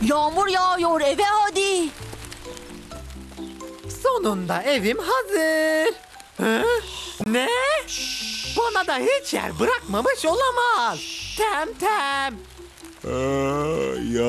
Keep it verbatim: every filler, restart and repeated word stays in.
Yağmur yağıyor, eve hadi. Sonunda evim hazır. Hı? Ne? Bana da hiç yer bırakmamış olamaz. Temtem. Aa, ya